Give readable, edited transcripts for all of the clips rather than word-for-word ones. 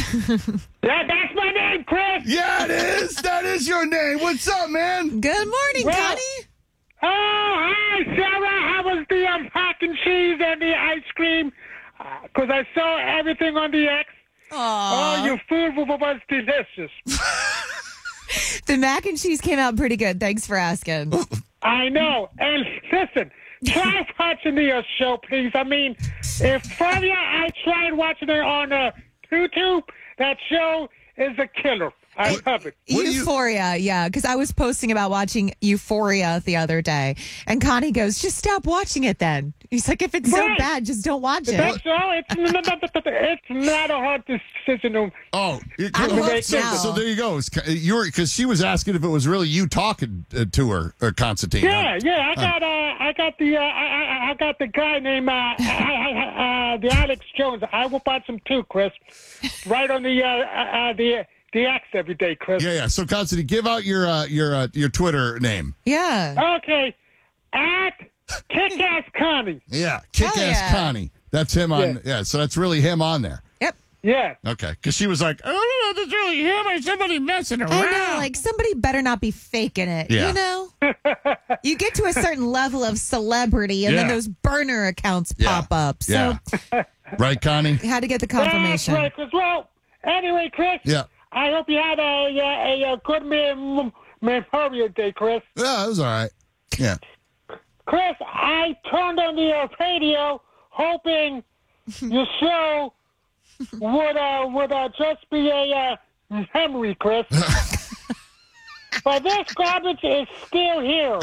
That's my name, Chris. Yeah, it is. That is your name. What's up, man? Good morning, Connie. Oh, hi, Sarah. How was the mac and cheese and the ice cream? Because I saw everything on the X. Oh, your food was delicious. The mac and cheese came out pretty good. Thanks for asking. I know. And listen, try watching the show, please. I mean, if I tried watching it on YouTube, that show is a killer. I love it. Euphoria, yeah, because I was posting about watching Euphoria the other day, and Connie goes, just stop watching it then. He's like, if it's so bad, just don't watch it. That's all. It's not a hard decision. Oh, so there you go. Because she was asking if it was really you talking to her, Constantine. Yeah. I got the guy named the Alex Jones. I will watch him too, Chris. Right on the X every day, Chris. Yeah. So, Constantine, give out your Twitter name. Yeah. Okay. At Kick-Ass Connie. Yeah, Kick-Ass Connie. That's him on. Yeah. So that's really him on there. Yep. Yeah. Okay. Because she was like, I don't know if that's really him or somebody messing around. I know, like somebody better not be faking it. Yeah. You know, you get to a certain level of celebrity, and then those burner accounts pop up. So, right, Connie. Had to get the confirmation. That's right, Chris. Well, anyway, Chris. Yeah. I hope you had a good Memorial Day, Chris. Yeah, it was all right. Yeah. Chris, I turned on the radio hoping your show would just be a memory, Chris. But this garbage is still here.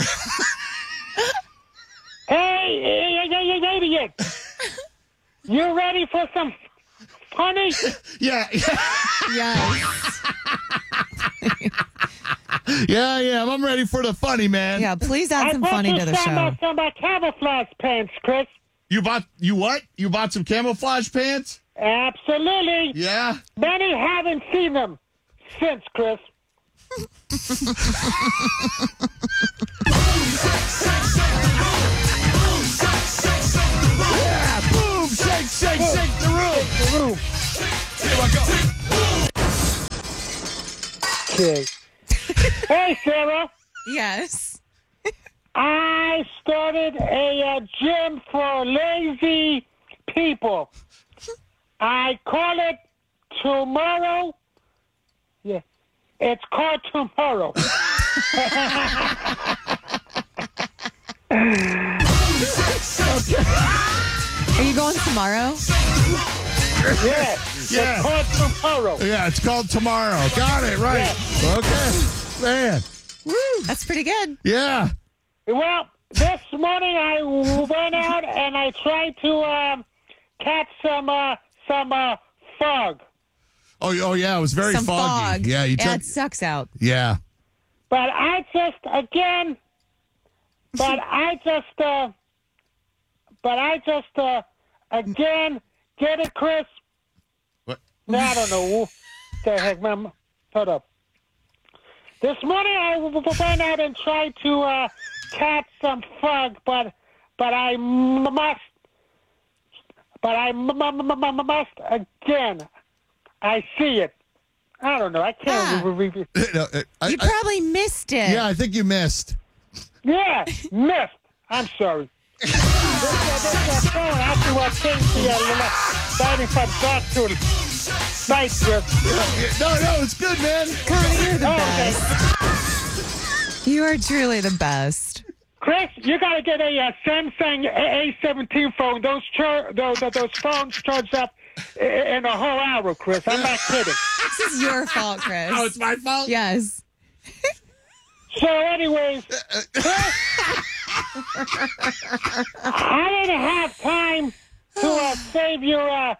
Hey, idiot! You ready for some funny? Yeah. Yes. Yeah. I'm ready for the funny, man. Yeah, please add some funny to the show. Some camouflage pants, Chris. You what? You bought some camouflage pants? Absolutely. Yeah. Many haven't seen them since, Chris. Yeah, boom, shake the room. Here I go. Okay. Hey, Sarah. Yes. I started a gym for lazy people. I call it Tomorrow. Yeah, it's called Tomorrow. Are you going tomorrow? Yeah. It's called Tomorrow. Yeah, it's called Tomorrow. Got it, right. Yeah. Okay. Man. Woo. That's pretty good. Yeah. Well, this morning I went out and I tried to catch some fog. Oh, yeah, it was very Some foggy. fog. Yeah, you Yeah, took. it sucks out. Yeah. But I just again get it, Chris. What? No, I don't know. What the heck, man? Hold up. This morning I went out and tried to catch some fog, but I must again. I see it. I don't know. I can't. You probably missed it. Yeah, I think you missed. Yeah, missed. I'm sorry. This phone after I changed the lighting from dark to night, Chris. No, it's good, man. Connie, you're the Okay. best. You are truly the best. Chris, you gotta get a Samsung A17 phone. Those phones charge up in a whole hour, Chris. I'm not kidding. This is your fault, Chris. Oh, it's my fault? Yes. So, anyways, Chris, I didn't have time to save your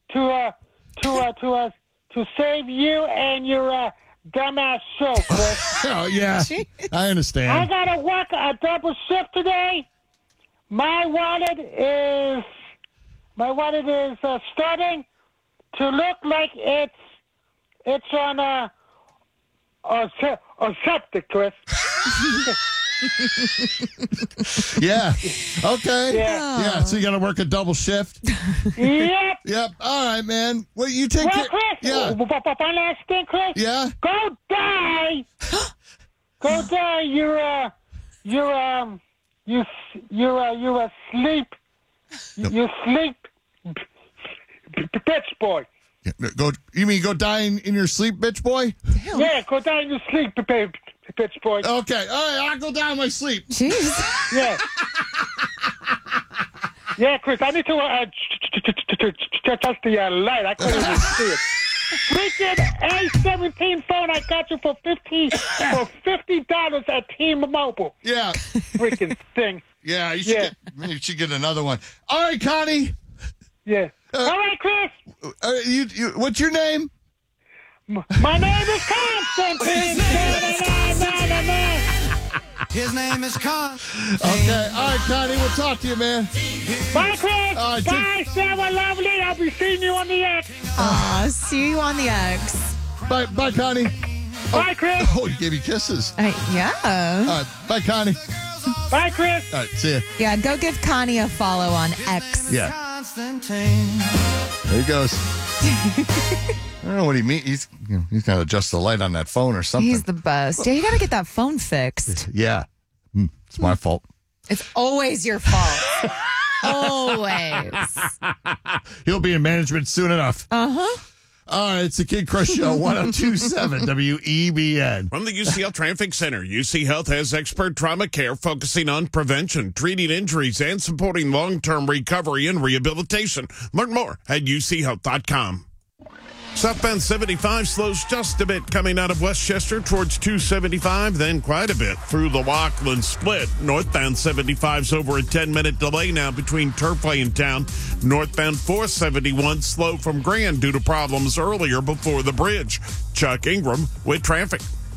to save you and your dumbass show, Chris. Oh, yeah. I understand. I gotta work a double shift today. My wallet is starting to look like it's on a septic, Chris. Yeah. Okay. Yeah. So you got to work a double shift. Yep. Yep. All right, man. Well, you take Well, care. Chris. Yeah. One last thing, Chris. Yeah. Go die. Go die. You're asleep. You sleep, bitch boy. Go. You mean go die in your sleep, bitch boy? Yeah, go die in your sleep, bitch boy. Okay. All right. I'll go die in my sleep. Jeez. Yeah. Yeah, Chris, I need to touch the light. I couldn't even see it. Freaking A17 phone I got you for $50 at T-Mobile. Yeah. Freaking thing. Yeah. You should get another one. All right, Connie. Yeah. All right, Chris. What's your name? My name is Constantine. His name is Con. Okay. All right, Connie. We'll talk to you, man. Bye, Chris. All right, Bye, Sarah Lovely. I'll be seeing you on the X. Aw, see you on the X. Bye, Connie. Bye, Chris. Oh, he gave you kisses. Yeah. All right. Bye, Connie. Bye, Chris. All right. See ya. Yeah, go give Connie a follow on X. Yeah. Constantine. There he goes. I don't know what he means. He's got to adjust the light on that phone or something. He's the best. Yeah, you got to get that phone fixed. Yeah. It's my fault. It's always your fault. Always. He'll be in management soon enough. Uh-huh. All right, it's the Kid Crush Show, 102.7 WEBN. From the UCL Traffic Center, UC Health has expert trauma care focusing on prevention, treating injuries, and supporting long-term recovery and rehabilitation. Learn more at uchealth.com. Southbound 75 slows just a bit coming out of Westchester towards 275, then quite a bit through the Laughlin split. Northbound 75's over a 10-minute delay now between Turfway and Town. Northbound 471 slow from Grand due to problems earlier before the bridge. Chuck Ingram with traffic.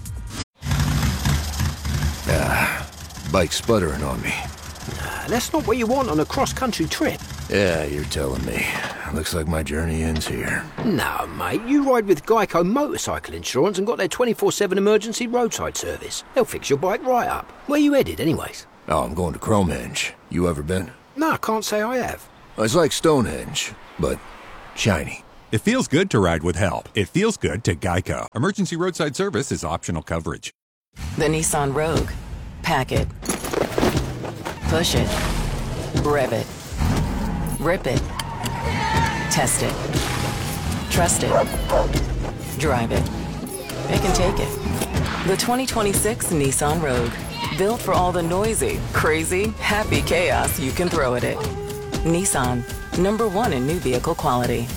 Bike sputtering on me. That's not what you want on a cross-country trip. Yeah, you're telling me. Looks like my journey ends here. No, mate, you ride with Geico Motorcycle Insurance and got their 24/7 emergency roadside service. They'll fix your bike right up. Where you headed, anyways? Oh, I'm going to Cromehenge. You ever been? No, I can't say I have. It's like Stonehenge, but shiny. It feels good to ride with help. It feels good to Geico. Emergency roadside service is optional coverage. The Nissan Rogue. Pack it. Push it. Rev it. Rip it. Test it. Trust it. Drive it. It can take it. The 2026 Nissan Rogue. Built for all the noisy, crazy, happy chaos you can throw at it. Nissan. #1 in new vehicle quality.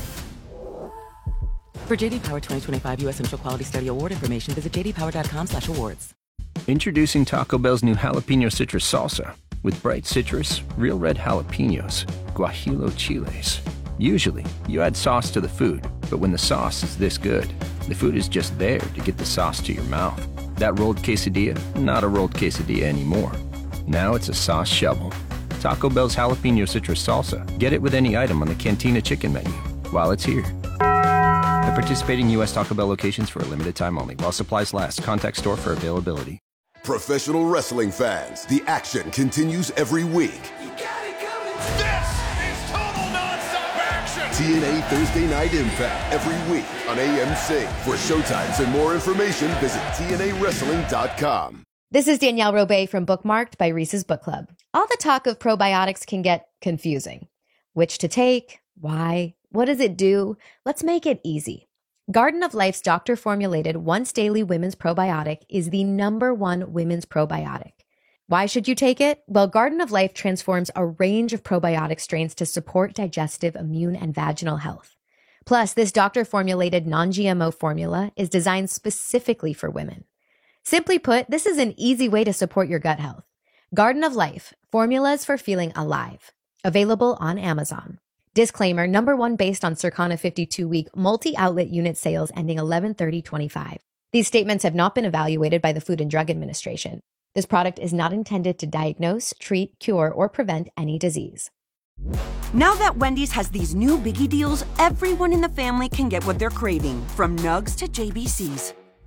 For JD Power 2025 U.S. Central Quality Study Award information, visit jdpower.com/awards. Introducing Taco Bell's new Jalapeno Citrus Salsa. With bright citrus, real red jalapenos, guajillo chiles. Usually, you add sauce to the food, but when the sauce is this good, the food is just there to get the sauce to your mouth. That rolled quesadilla, not a rolled quesadilla anymore. Now it's a sauce shovel. Taco Bell's Jalapeno Citrus Salsa. Get it with any item on the Cantina Chicken menu while it's here. At participating U.S. Taco Bell locations for a limited time only. While supplies last. Contact store for availability. Professional wrestling fans, the action continues every week. This is total nonstop action. TNA Thursday Night Impact every week on AMC. For showtimes and more information, visit TNAWrestling.com. This is Danielle Robay from Bookmarked by Reese's Book Club. All the talk of probiotics can get confusing. Which to take? Why? What does it do? Let's make it easy. Garden of Life's doctor-formulated once-daily women's probiotic is the #1 women's probiotic. Why should you take it? Well, Garden of Life transforms a range of probiotic strains to support digestive, immune, and vaginal health. Plus, this doctor-formulated non-GMO formula is designed specifically for women. Simply put, this is an easy way to support your gut health. Garden of Life, formulas for feeling alive. Available on Amazon. Disclaimer, #1 based on Circana 52-week multi-outlet unit sales ending 11/30/25. These statements have not been evaluated by the Food and Drug Administration. This product is not intended to diagnose, treat, cure, or prevent any disease. Now that Wendy's has these new biggie deals, everyone in the family can get what they're craving, from nugs to JBCs.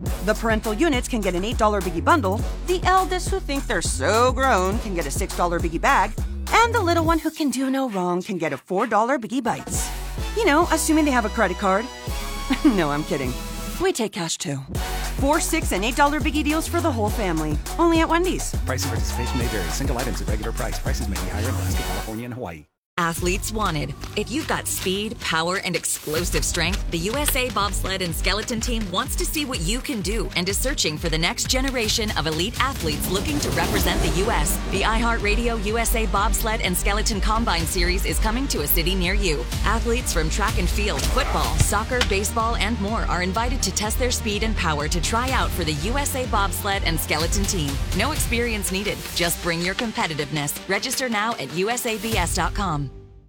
The parental units can get an $8 Biggie bundle, the eldest who think they're so grown can get a $6 Biggie bag, and the little one who can do no wrong can get a $4 Biggie Bites. You know, assuming they have a credit card. No, I'm kidding. We take cash too. $4, $6, and $8 Biggie deals for the whole family. Only at Wendy's. Price and participation may vary. Single items at regular price. Prices may be higher in Alaska, California, and Hawaii. Athletes wanted. If you've got speed, power, and explosive strength, the USA Bobsled and Skeleton Team wants to see what you can do and is searching for the next generation of elite athletes looking to represent the U.S. The iHeartRadio USA Bobsled and Skeleton Combine Series is coming to a city near you. Athletes from track and field, football, soccer, baseball, and more are invited to test their speed and power to try out for the USA Bobsled and Skeleton Team. No experience needed. Just bring your competitiveness. Register now at usabs.com.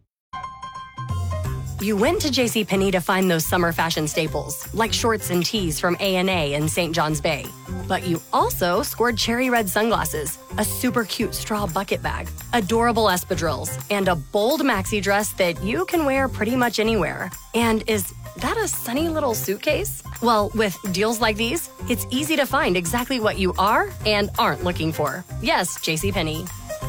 You went to JCPenney to find those summer fashion staples, like shorts and tees from A&A in St. John's Bay. But you also scored cherry red sunglasses, a super cute straw bucket bag, adorable espadrilles, and a bold maxi dress that you can wear pretty much anywhere. And is that a sunny little suitcase? Well, with deals like these, it's easy to find exactly what you are and aren't looking for. Yes, JCPenney.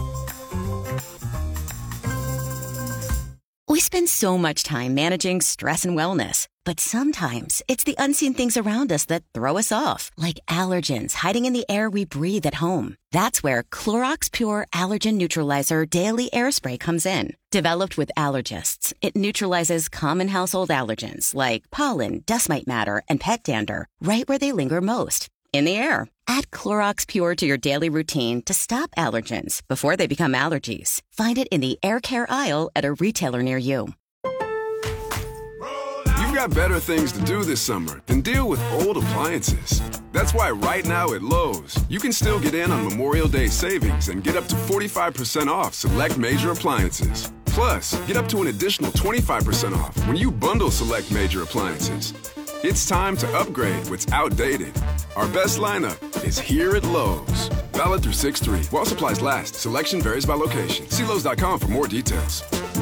We spend so much time managing stress and wellness, but sometimes it's the unseen things around us that throw us off, like allergens hiding in the air we breathe at home. That's where Clorox Pure Allergen Neutralizer Daily Air Spray comes in. Developed with allergists, it neutralizes common household allergens like pollen, dust mite matter, and pet dander right where they linger most, in the air. Add Clorox Pure to your daily routine to stop allergens before they become allergies. Find it in the air care aisle at a retailer near you. You've got better things to do this summer than deal with old appliances. That's why right now at Lowe's, you can still get in on Memorial Day savings and get up to 45% off select major appliances. Plus, get up to an additional 25% off when you bundle select major appliances. It's time to upgrade what's outdated. Our best lineup is here at Lowe's. Valid through 6/3. While supplies last. Selection varies by location. See Lowe's.com for more details.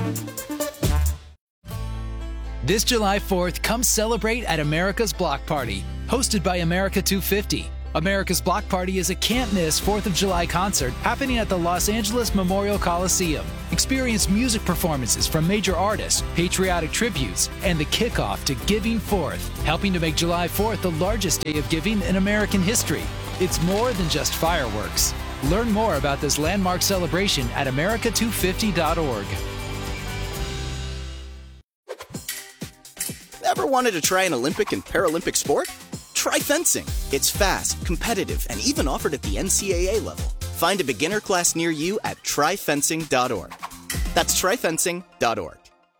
This July 4th, come celebrate at America's Block Party, hosted by America 250. America's Block Party is a can't-miss 4th of July concert happening at the Los Angeles Memorial Coliseum. Experience music performances from major artists, patriotic tributes, and the kickoff to Giving Forth, helping to make July 4th the largest day of giving in American history. It's more than just fireworks. Learn more about this landmark celebration at america250.org. Ever wanted to try an Olympic and Paralympic sport? Try fencing. It's fast, competitive, and even offered at the NCAA level. Find a beginner class near you at tryfencing.org. That's tryfencing.org.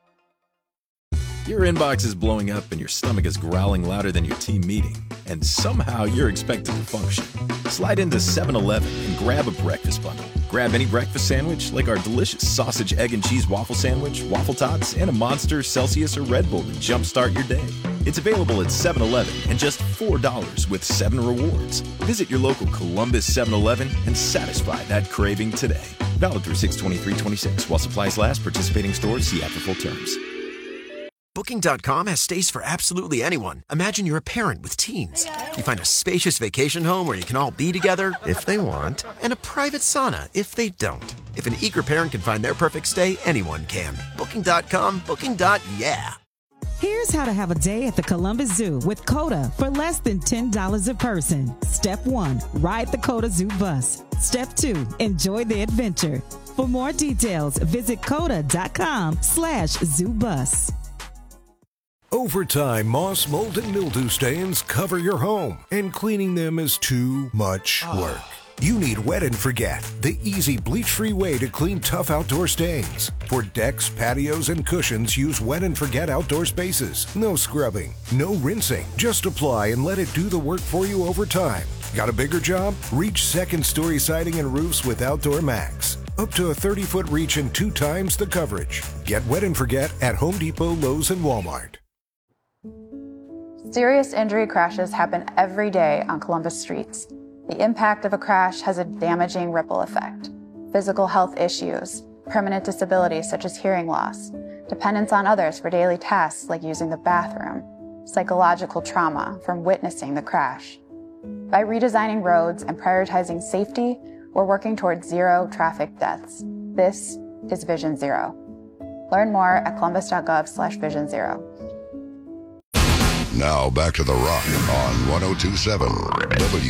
Your inbox is blowing up and your stomach is growling louder than your team meeting, and somehow you're expected to function. Slide into 7-Eleven and grab a breakfast bundle. Grab any breakfast sandwich like our delicious sausage, egg, and cheese waffle sandwich, waffle tots, and a Monster, Celsius, or Red Bull to jumpstart your day. It's available at 7-Eleven and just $4 with 7 rewards. Visit your local Columbus 7-Eleven and satisfy that craving today. Valid through 6/23/26 while supplies last. Participating stores see after full terms. Booking.com has stays for absolutely anyone. Imagine you're a parent with teens. You find a spacious vacation home where you can all be together, if they want, and a private sauna, if they don't. If an eager parent can find their perfect stay, anyone can. Booking.com, booking.yeah. Here's how to have a day at the Columbus Zoo with COTA for less than $10 a person. Step 1, ride the COTA Zoo bus. Step 2, enjoy the adventure. For more details, visit COTA.com/zoobus. Over time, moss, mold, and mildew stains cover your home, and cleaning them is too much work. You need Wet and Forget, the easy bleach-free way to clean tough outdoor stains. For decks, patios, and cushions, use Wet and Forget outdoor spaces. No scrubbing, no rinsing. Just apply and let it do the work for you over time. Got a bigger job? Reach second-story siding and roofs with Outdoor Max. Up to a 30-foot reach and 2 times the coverage. Get Wet and Forget at Home Depot, Lowe's, and Walmart. Serious injury crashes happen every day on Columbus streets. The impact of a crash has a damaging ripple effect. Physical health issues, permanent disabilities such as hearing loss, dependence on others for daily tasks like using the bathroom, psychological trauma from witnessing the crash, By redesigning roads and prioritizing safety, we're working towards zero traffic deaths. This is Vision Zero. Learn more at columbus.gov/Vision Zero. Now back to The Rock on 102.7